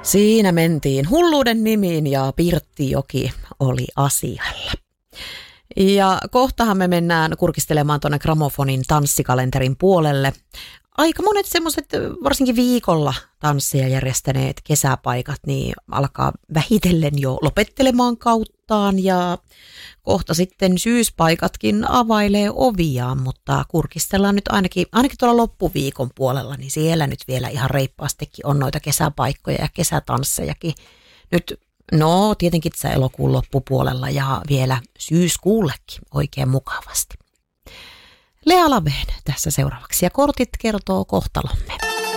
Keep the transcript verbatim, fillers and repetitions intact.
Siinä mentiin hulluuden nimiin ja Pirttijoki oli asialla. Ja kohtahan me mennään kurkistelemaan tuonne Gramofonin tanssikalenterin puolelle. Aika monet semmoiset, varsinkin viikolla tanssia järjestäneet kesäpaikat, niin alkaa vähitellen jo lopettelemaan kauttaan ja kohta sitten syyspaikatkin availee oviaan, mutta kurkistellaan nyt ainakin, ainakin tuolla loppuviikon puolella, niin siellä nyt vielä ihan reippaastikin on noita kesäpaikkoja ja kesätanssejakin. Nyt, no tietenkin tässä elokuun loppupuolella ja vielä syyskuullekin oikein mukavasti. Lea Laveen tässä seuraavaksi ja kortit kertoo kohtalomme.